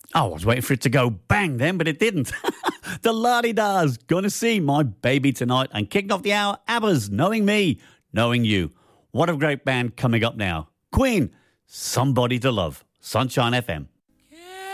Oh, I was waiting for it to go bang then, but it didn't. The La-Di-Da's Gonna See My Baby Tonight, and kicking off the hour, ABBA's Knowing Me, Knowing You. What a great band coming up now. Queen, Somebody to Love, Sunshine FM.